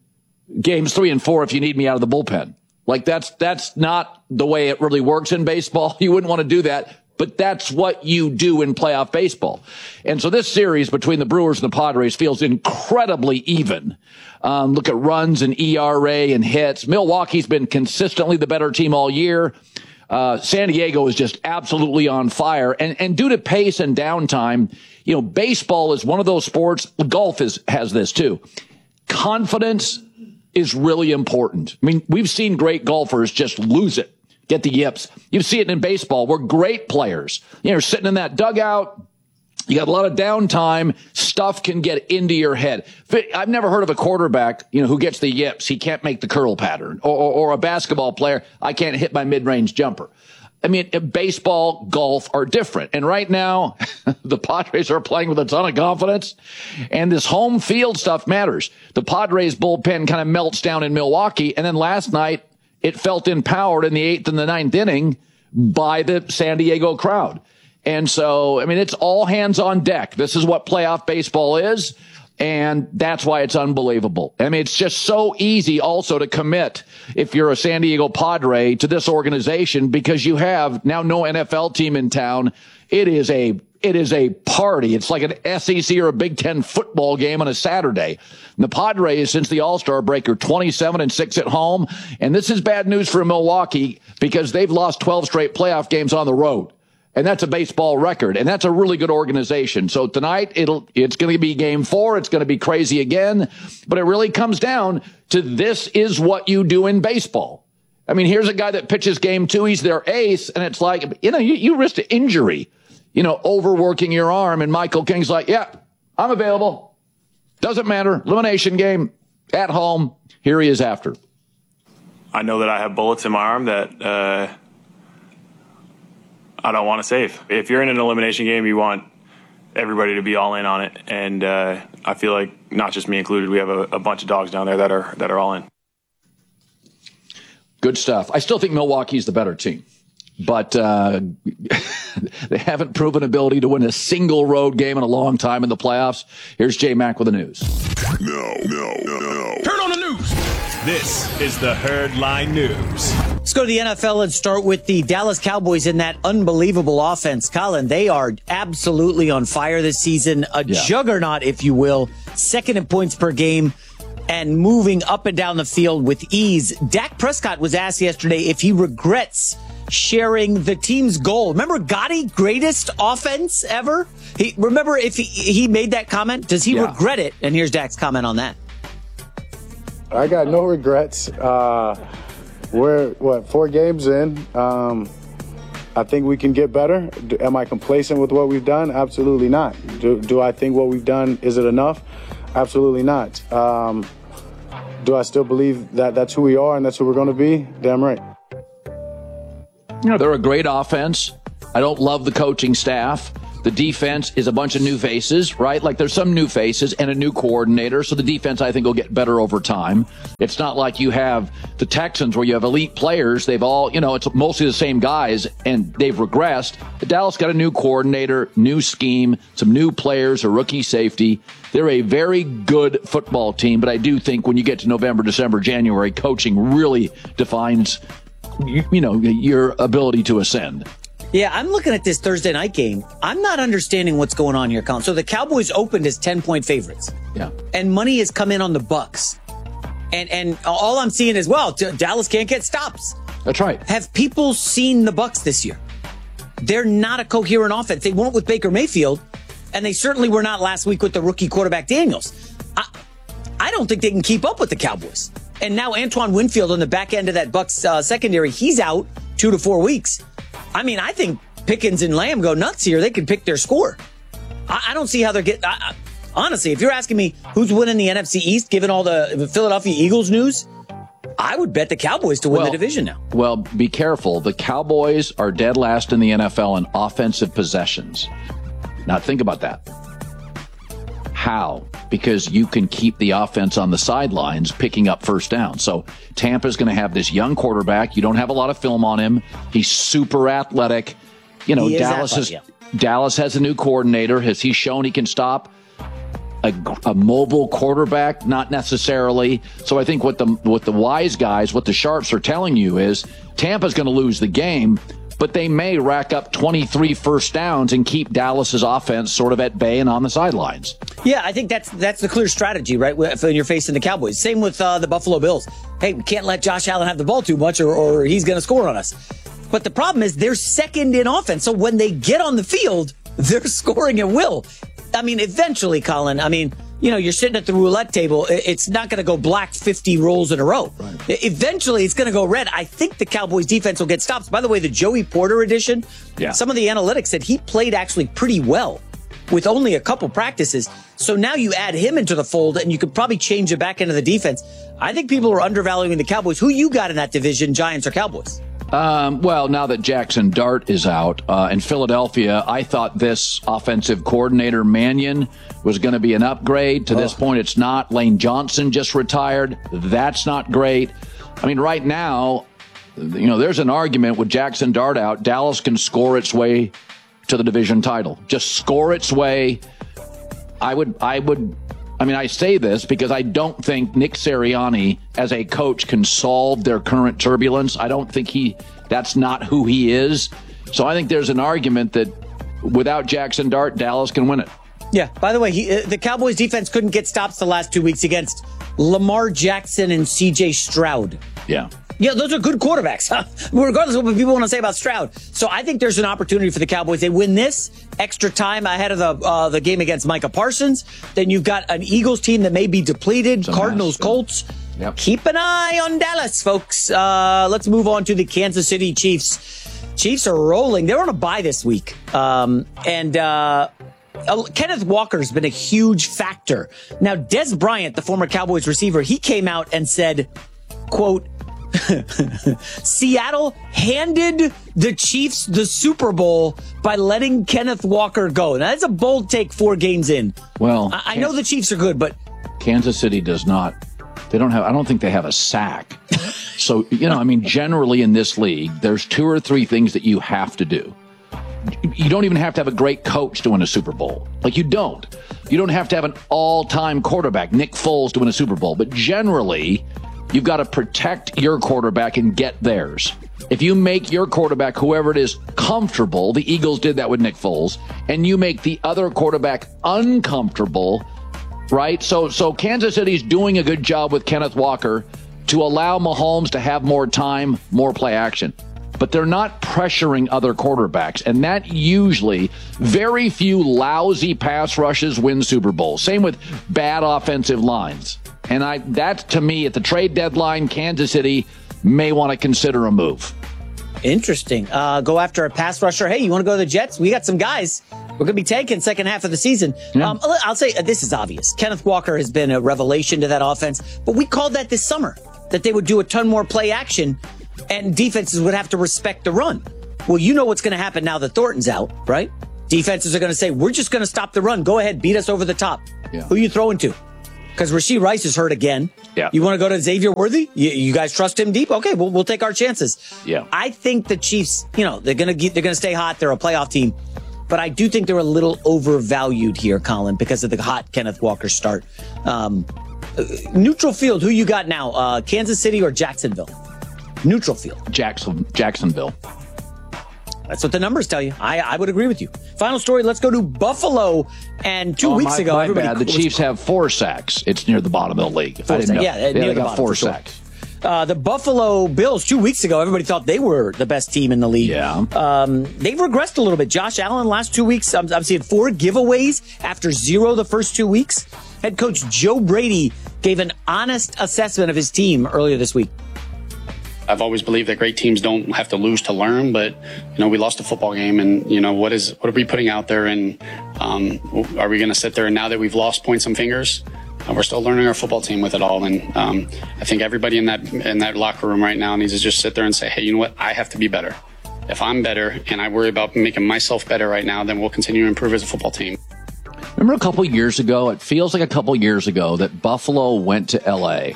games three and four if you need me out of the bullpen. Like, that's that's not the way it really works in baseball. You wouldn't want to do that, but that's what you do in playoff baseball. And so this series between the Brewers and the Padres feels incredibly even. Um, look at runs and E R A and hits. Milwaukee's been consistently the better team all year. Uh, San Diego is just absolutely on fire. And, and due to pace and downtime, you know, baseball is one of those sports. Golf is, has this too. Confidence is really important. I mean, we've seen great golfers just lose it, get the yips. You see it in baseball. We're great players. You know, you're sitting in that dugout. You got a lot of downtime. Stuff can get into your head. I've never heard of a quarterback, you know, who gets the yips. He can't make the curl pattern. Or, or, or a basketball player, I can't hit my mid-range jumper. I mean, baseball, golf are different. And right now, the Padres are playing with a ton of confidence. And this home field stuff matters. The Padres bullpen kind of melts down in Milwaukee. And then last night, it felt empowered in the eighth and the ninth inning by the San Diego crowd. And so, I mean, it's all hands on deck. This is what playoff baseball is. And that's why it's unbelievable. I mean, it's just so easy also to commit if you're a San Diego Padre to this organization because you have now no N F L team in town. It is a, it is a party. It's like an S E C or a Big Ten football game on a Saturday. And the Padres, since the All-Star break, are twenty-seven and six at home. And this is bad news for Milwaukee because they've lost twelve straight playoff games on the road. And that's a baseball record, and that's a really good organization. So tonight, it'll it's going to be game four. It's going to be crazy again. But it really comes down to this is what you do in baseball. I mean, here's a guy that pitches game two. He's their ace, and it's like, you know, you, you risk an injury, you know, overworking your arm. And Michael King's like, yeah, I'm available. Doesn't matter. Elimination game at home. Here he is after.
I know that I have bullets in my arm that uh I don't want to save. If you're in an elimination game, you want everybody to be all in on it. And uh, I feel like not just me included, we have a, a bunch of dogs down there that are that are all in.
Good stuff. I still think Milwaukee's the better team, but uh, they haven't proven ability to win a single road game in a long time in the playoffs. Here's J Mac with the news.
No, no, no, no.
Turn on the news. This is the Herd Line News.
Let's go to the N F L and start with the Dallas Cowboys in that unbelievable offense. Colin, they are absolutely on fire this season. A yeah. juggernaut, if you will. Second in points per game and moving up and down the field with ease. Dak Prescott was asked yesterday if he regrets sharing the team's goal. Remember Gotti, greatest offense ever? He remember if he, he made that comment? Does he yeah. regret it? And here's Dak's comment on that.
I got no regrets. Uh, we're, what, four games in. Um, I think we can get better. Do, am I complacent with what we've done? Absolutely not. Do, do I think what we've done, is it enough? Absolutely not. Um, do I still believe that that's who we are and that's who we're going to be? Damn right.
You know, they're a great offense. I don't love the coaching staff, The defense is a bunch of new faces, right? Like there's some new faces and a new coordinator. So the defense, I think, will get better over time. It's not like you have the Texans where you have elite players. They've all, you know, it's mostly the same guys and they've regressed. But Dallas got a new coordinator, new scheme, some new players, a rookie safety. They're a very good football team. But I do think when you get to November, December, January, coaching really defines, you, you know, your ability to ascend.
Yeah, I'm looking at this Thursday night game. I'm not understanding what's going on here, Colin. So the Cowboys opened as ten-point favorites.
Yeah.
And money has come in on the Bucks. And and all I'm seeing is, well, Dallas can't get stops.
That's right.
Have people seen the Bucks this year? They're not a coherent offense. They weren't with Baker Mayfield, and they certainly were not last week with the rookie quarterback Daniels. I, I don't think they can keep up with the Cowboys. And now Antoine Winfield on the back end of that Bucks uh, secondary, he's out two to four weeks. I mean, I think Pickens and Lamb go nuts here. They can pick their score. I, I don't see how they're getting. Honestly, if you're asking me who's winning the N F C East, given all the Philadelphia Eagles news, I would bet the Cowboys to win
well,
the division now.
Well, be careful. The Cowboys are dead last in the N F L in offensive possessions. Now, think about that. How? Because you can keep the offense on the sidelines picking up first down. So Tampa's going to have this young quarterback. You don't have a lot of film on him. He's super athletic. You know,
He is
Dallas
athletic,
is,
yeah.
Dallas has a new coordinator. Has he shown he can stop a, a mobile quarterback? Not necessarily. So I think what the what the wise guys, what the sharps are telling you is Tampa's going to lose the game, but they may rack up twenty-three first downs and keep Dallas's offense sort of at bay and on the sidelines.
Yeah, I think that's that's the clear strategy, right? When you're facing the Cowboys. Same with uh, the Buffalo Bills. Hey, we can't let Josh Allen have the ball too much or, or he's going to score on us. But the problem is they're second in offense. So when they get on the field, they're scoring at will. I mean, eventually, Colin, I mean, you know, you're sitting at the roulette table. It's not going to go black fifty rolls in a row. Right. Eventually, it's going to go red. I think the Cowboys defense will get stops. By the way, the Joey Porter edition,
yeah.
Some of the analytics said he played actually pretty well with only a couple practices. So now you add him into the fold and you could probably change it back into the defense. I think people are undervaluing the Cowboys. Who you got in that division, Giants or Cowboys?
Um, well, now that Jackson Dart is out uh, in Philadelphia, I thought this offensive coordinator, Mannion, was going to be an upgrade. To oh. this point, it's not. Lane Johnson just retired. That's not great. I mean, right now, you know, there's an argument with Jackson Dart out. Dallas can score its way to the division title. Just score its way. I would, I would, I mean, I say this because I don't think Nick Sirianni as a coach can solve their current turbulence. I don't think he, that's not who he is. So I think there's an argument that without Jackson Dart, Dallas can win it.
Yeah. By the way, he, uh, the Cowboys defense couldn't get stops the last two weeks against Lamar Jackson and C J Stroud.
Yeah.
Yeah, those are good quarterbacks, huh? Regardless of what people want to say about Stroud. So I think there's an opportunity for the Cowboys. They win this extra time ahead of the uh, the game against Micah Parsons. Then you've got an Eagles team that may be depleted. Some Cardinals, Colts.
Yep.
Keep an eye on Dallas, folks. Uh, let's move on to the Kansas City Chiefs. Chiefs are rolling. They're on a bye this week. Um, and uh, Kenneth Walker's been a huge factor. Now, Des Bryant, the former Cowboys receiver, he came out and said, quote, Seattle handed the Chiefs the Super Bowl by letting Kenneth Walker go. Now, that's a bold take four games in.
Well,
I, I know the Chiefs are good, but
Kansas City does not. They don't have, I don't think they have a sack. So, you know, I mean, generally in this league, there's two or three things that you have to do. You don't even have to have a great coach to win a Super Bowl. Like, you don't. You don't have to have an all-time quarterback, Nick Foles, to win a Super Bowl. But generally, you've got to protect your quarterback and get theirs. If you make your quarterback, whoever it is, comfortable, the Eagles did that with Nick Foles, and you make the other quarterback uncomfortable, right? So so Kansas City's doing a good job with Kenneth Walker to allow Mahomes to have more time, more play action. But they're not pressuring other quarterbacks. And that usually, very few lousy pass rushes win Super Bowls. Same with bad offensive lines. And I that, to me, at the trade deadline, Kansas City may want to consider a move.
Interesting. Uh, go after a pass rusher. Hey, you want to go to the Jets? We got some guys we're going to be taking second half of the season. Yeah. Um, I'll say uh, this is obvious. Kenneth Walker has been a revelation to that offense. But we called that this summer, that they would do a ton more play action and defenses would have to respect the run. Well, you know what's going to happen now that Thornton's out, right? Defenses are going to say, we're just going to stop the run. Go ahead, beat us over the top.
Yeah.
Who you throwing to? Because Rashee Rice is hurt again.
Yeah.
You want to go to Xavier Worthy? You, you guys trust him deep? Okay, we'll, we'll take our chances.
Yeah.
I think the Chiefs, you know, they're going to they're going to stay hot. They're a playoff team. But I do think they're a little overvalued here, Colin, because of the hot Kenneth Walker start. Um, uh, neutral field, who you got now? Uh, Kansas City or Jacksonville? Neutral field.
Jackson, Jacksonville.
That's what the numbers tell you. I, I would agree with you. Final story, let's go to Buffalo. And two
oh,
weeks
my,
ago,
my
everybody...
bad. The Chiefs have four sacks. It's near the bottom of the league. If I didn't know.
Yeah,
yeah,
near
they
the
got
bottom,
four
sure.
sacks.
Uh, the Buffalo Bills, two weeks ago, everybody thought they were the best team in the league.
Yeah.
Um, they've regressed a little bit. Josh Allen, last two weeks, I'm, I'm seeing four giveaways after zero the first two weeks. Head coach Joe Brady gave an honest assessment of his team earlier this week.
I've always believed that great teams don't have to lose to learn, but you know we lost a football game, and you know what is what are we putting out there, and um, are we going to sit there and now that we've lost point some fingers, uh, we're still learning our football team with it all, and um, I think everybody in that in that locker room right now needs to just sit there and say, hey, you know what, I have to be better. If I'm better and I worry about making myself better right now, then we'll continue to improve as a football team.
Remember a couple years ago? It feels like a couple years ago that Buffalo went to L A.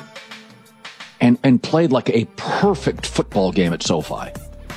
And, and played like a perfect football game at SoFi.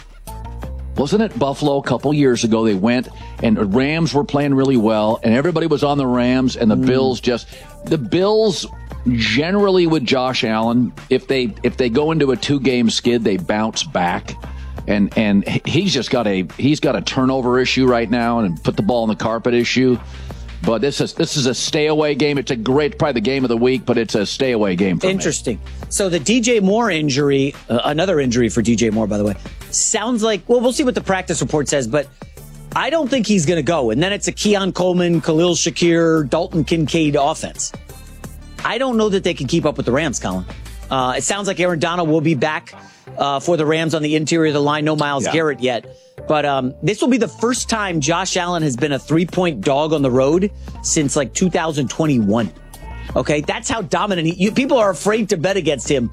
Wasn't it Buffalo a couple years ago? They went and the Rams were playing really well and everybody was on the Rams and the mm. Bills just, the Bills generally with Josh Allen, if they, if they go into a two game skid, they bounce back. And, and he's just got a, he's got a turnover issue right now and put the ball on the carpet issue. But this is this is a stay away game. It's a great, probably the game of the week, but it's a stay away game for
Interesting.
me.
So the D J Moore injury, uh, another injury for D J Moore, by the way, sounds like, well, we'll see what the practice report says, but I don't think he's going to go. And then it's a Keon Coleman, Khalil Shakir, Dalton Kincaid offense. I don't know that they can keep up with the Rams, Colin. Uh, it sounds like Aaron Donald will be back uh, for the Rams on the interior of the line. No Myles yeah. Garrett yet. But um, this will be the first time Josh Allen has been a three-point dog on the road since like two thousand twenty-one. Okay, that's how dominant he. You, people are afraid to bet against him.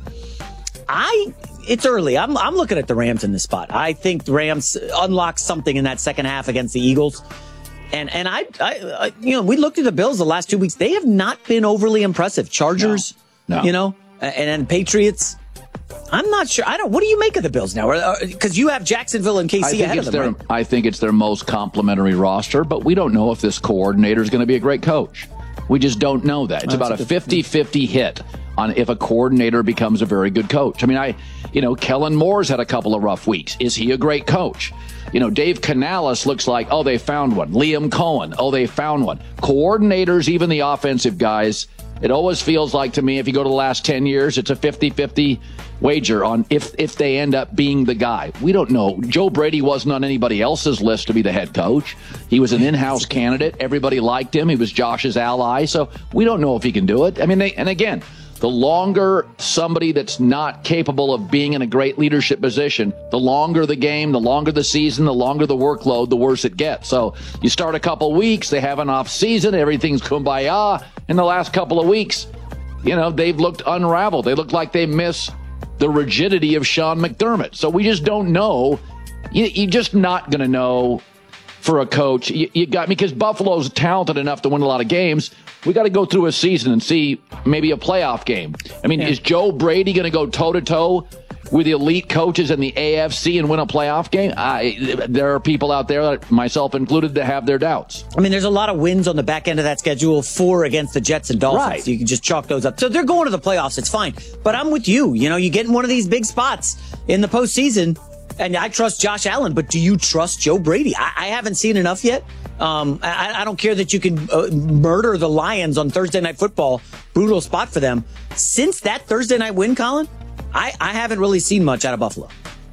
I. It's early. I'm. I'm looking at the Rams in this spot. I think the Rams unlock something in that second half against the Eagles. And and I, I, I you know, we looked at the Bills the last two weeks. They have not been overly impressive. Chargers,
no, no.
you know, and then Patriots. I'm not sure. I don't. What do you make of the Bills now? Because you have Jacksonville and K C ahead of them.
Their,
right?
I think it's their most complimentary roster, but we don't know if this coordinator is going to be a great coach. We just don't know that. It's That's about a fifty-fifty hit on if a coordinator becomes a very good coach. I mean, I, you know, Kellen Moore's had a couple of rough weeks. Is he a great coach? You know, Dave Canales looks like, oh, they found one. Liam Cohen, oh, they found one. Coordinators, even the offensive guys, it always feels like to me, if you go to the last ten years, it's a fifty-fifty wager on if if they end up being the guy. We don't know. Joe Brady wasn't on anybody else's list to be the head coach. He was an in-house candidate. Everybody liked him. He was Josh's ally. So we don't know if he can do it. I mean, they, and again, the longer somebody that's not capable of being in a great leadership position, the longer the game, the longer the season, the longer the workload, the worse it gets. So you start a couple weeks, they have an off season, everything's kumbaya. In the last couple of weeks, you know, they've looked unraveled. They look like they miss the rigidity of Sean McDermott. So we just don't know. You, you're just not going to know for a coach. You, you got me because Buffalo's talented enough to win a lot of games. We got to go through a season and see maybe a playoff game. I mean, yeah. is Joe Brady going to go toe to toe with the elite coaches in the A F C and win a playoff game? I, there are people out there, myself included, that have their doubts.
I mean, there's a lot of wins on the back end of that schedule, four against the Jets and Dolphins.
Right.
You can just chalk those up. So they're going to the playoffs. It's fine. But I'm with you. You know, you get in one of these big spots in the postseason, and I trust Josh Allen, but do you trust Joe Brady? I, I haven't seen enough yet. Um, I, I don't care that you can uh, murder the Lions on Thursday Night Football. Brutal spot for them. Since that Thursday night win, Colin, I, I haven't really seen much out of Buffalo.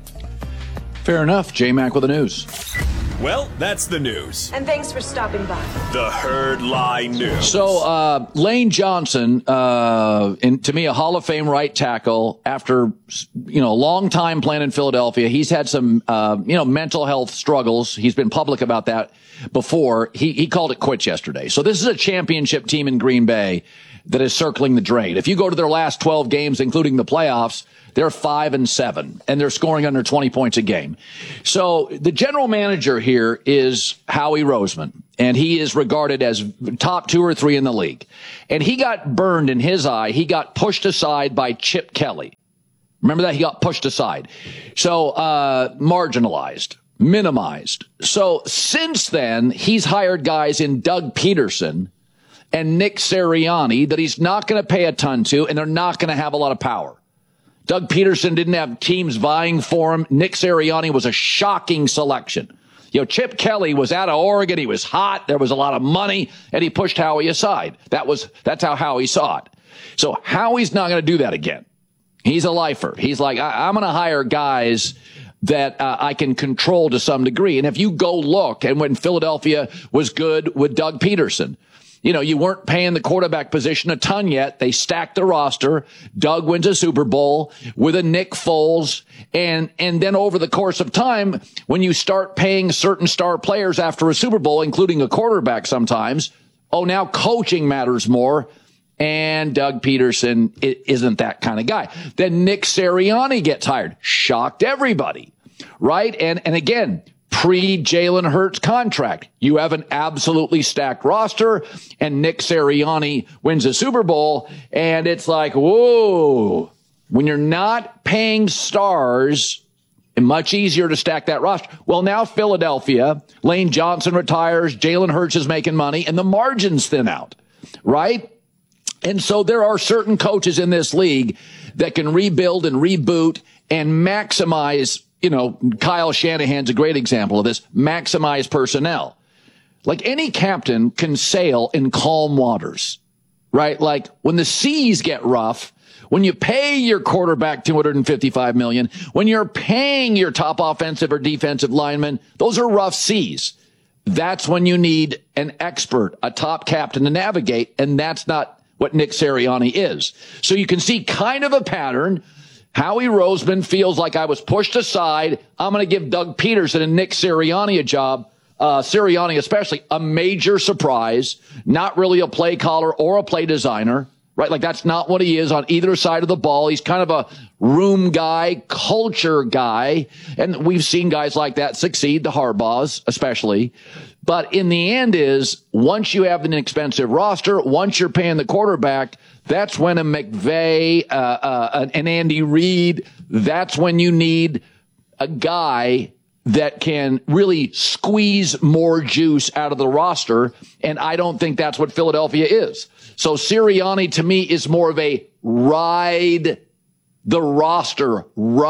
Fair enough. J-Mac with the news.
Well, that's the news.
And thanks for stopping by.
The Herd Lie News.
So, uh, Lane Johnson, uh, in, to me, a Hall of Fame right tackle after, you know, a long time playing in Philadelphia. He's had some, uh, you know, mental health struggles. He's been public about that before. He, he called it quits yesterday. So this is a championship team in Green Bay that is circling the drain. If you go to their last twelve games, including the playoffs, they're five and seven, and they're scoring under twenty points a game. So the general manager here is Howie Roseman, and he is regarded as top two or three in the league. And he got burned in his eye. He got pushed aside by Chip Kelly. Remember that? He got pushed aside. So uh marginalized, minimized. So since then, he's hired guys in Doug Peterson and Nick Sirianni that he's not going to pay a ton to, and they're not going to have a lot of power. Doug Peterson didn't have teams vying for him. Nick Sirianni was a shocking selection. You know, Chip Kelly was out of Oregon. He was hot. There was a lot of money, and he pushed Howie aside. That was, that's how Howie saw it. So Howie's not going to do that again. He's a lifer. He's like, I, I'm going to hire guys that uh, I can control to some degree. And if you go look, and when Philadelphia was good with Doug Peterson, you know, you weren't paying the quarterback position a ton yet. They stacked the roster. Doug wins a Super Bowl with a Nick Foles. And, and then over the course of time, when you start paying certain star players after a Super Bowl, including a quarterback sometimes, oh, now coaching matters more. And Doug Peterson isn't that kind of guy. Then Nick Sirianni gets hired. Shocked everybody, right? And, and again, pre-Jalen Hurts contract. You have an absolutely stacked roster, and Nick Sirianni wins a Super Bowl, and it's like, whoa. When you're not paying stars, it's much easier to stack that roster. Well, now Philadelphia, Lane Johnson retires, Jalen Hurts is making money, and the margins thin out, right? And so there are certain coaches in this league that can rebuild and reboot and maximize. You know, Kyle Shanahan's a great example of this. Maximize personnel. Like any captain can sail in calm waters, right? Like when the seas get rough, when you pay your quarterback two hundred fifty-five million dollars, when you're paying your top offensive or defensive lineman, those are rough seas. That's when you need an expert, a top captain to navigate. And that's not what Nick Sirianni is. So you can see kind of a pattern. Howie Roseman feels like I was pushed aside. I'm going to give Doug Peterson and Nick Sirianni a job. Uh, Sirianni especially, a major surprise, not really a play caller or a play designer, right? Like that's not what he is on either side of the ball. He's kind of a room guy, culture guy. And we've seen guys like that succeed, the Harbaughs especially. But in the end is once you have an expensive roster, once you're paying the quarterback, that's when a McVay, uh, uh, an Andy Reid, that's when you need a guy that can really squeeze more juice out of the roster. And I don't think that's what Philadelphia is. So Sirianni to me is more of a ride the roster,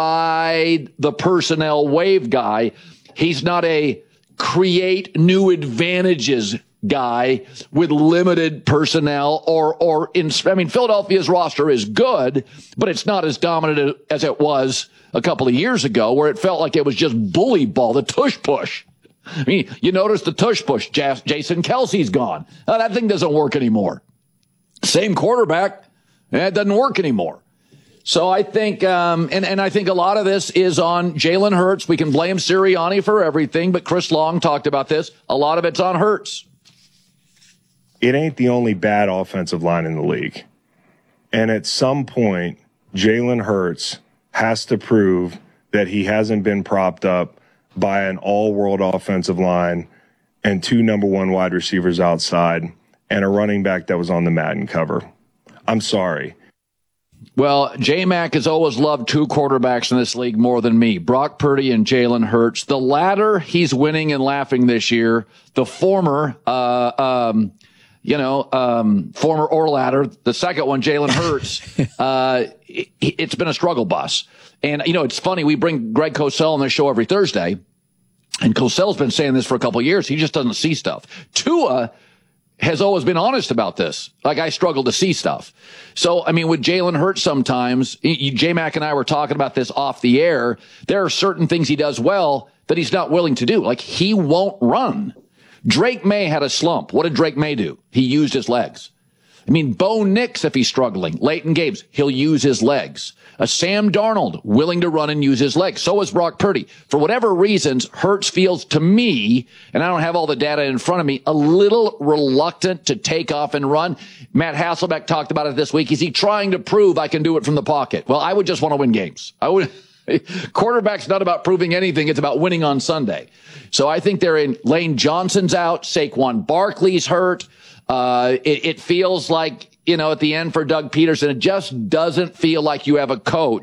ride the personnel wave guy. He's not a create new advantages guy with limited personnel or, or in, I mean, Philadelphia's roster is good, but it's not as dominant as it was a couple of years ago where it felt like it was just bully ball, the tush push. I mean, you notice the tush push. Jason Kelsey's gone. Oh, that thing doesn't work anymore. Same quarterback. It doesn't work anymore. So I think, um, and, and I think a lot of this is on Jalen Hurts. We can blame Sirianni for everything, but Chris Long talked about this. A lot of it's on Hurts.
It ain't the only bad offensive line in the league. And at some point, Jalen Hurts has to prove that he hasn't been propped up by an all-world offensive line and two number one wide receivers outside and a running back that was on the Madden cover. I'm sorry.
Well, J-Mac has always loved two quarterbacks in this league more than me, Brock Purdy and Jalen Hurts. The latter, he's winning and laughing this year. The former, uh, um, you know, um, former or latter, the second one, Jalen Hurts, uh, it, it's been a struggle bus. And, you know, it's funny. We bring Greg Cosell on this show every Thursday, and Cosell's been saying this for a couple of years. He just doesn't see stuff. Tua has always been honest about this. Like, I struggle to see stuff. So, I mean, with Jalen Hurts sometimes, J-Mac and I were talking about this off the air. There are certain things he does well that he's not willing to do. Like, he won't run. Drake May had a slump. What did Drake May do? He used his legs. I mean, Bo Nix, if he's struggling late in games, he'll use his legs. A Sam Darnold, willing to run and use his legs. So is Brock Purdy. For whatever reasons, Hurts feels to me, and I don't have all the data in front of me, a little reluctant to take off and run. Matt Hasselbeck talked about it this week. Is he trying to prove I can do it from the pocket? Well, I would just want to win games. I would. Quarterback's not about proving anything. It's about winning on Sunday. So I think they're in. Lane Johnson's out. Saquon Barkley's hurt. Uh, it, it feels like, you know, at the end for Doug Peterson, it just doesn't feel like you have a coach